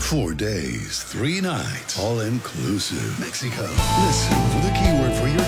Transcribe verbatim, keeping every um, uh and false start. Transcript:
Four days, three nights, all inclusive. Mexico. Listen for the keyword for your